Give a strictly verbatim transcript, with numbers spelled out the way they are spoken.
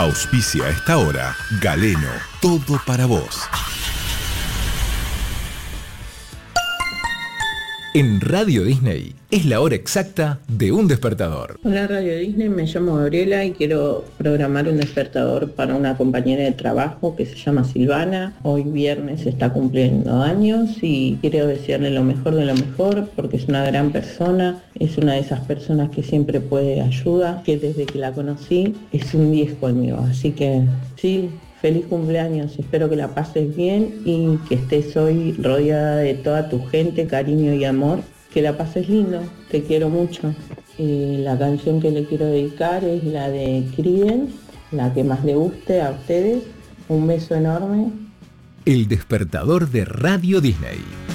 Auspicia a esta hora Galeno, todo para vos. En Radio Disney es la hora exacta de un despertador. Hola Radio Disney, me llamo Gabriela y quiero programar un despertador para una compañera de trabajo que se llama Silvana. Hoy viernes está cumpliendo años y quiero desearle lo mejor de lo mejor porque es una gran persona, es una de esas personas que siempre puede ayuda, que desde que la conocí es un diez conmigo, así que sí. Feliz cumpleaños, espero que la pases bien y que estés hoy rodeada de toda tu gente, cariño y amor. Que la pases lindo, te quiero mucho. Y la canción que le quiero dedicar es la de Creedence, la que más le guste a ustedes. Un beso enorme. El despertador de Radio Disney.